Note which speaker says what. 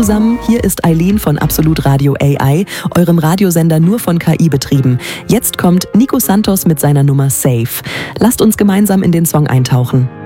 Speaker 1: zusammen, hier ist Eileen von Absolut Radio AI, eurem Radiosender nur von KI betrieben. Jetzt kommt Nico Santos mit seiner Nummer Safe. Lasst uns gemeinsam in den Song eintauchen.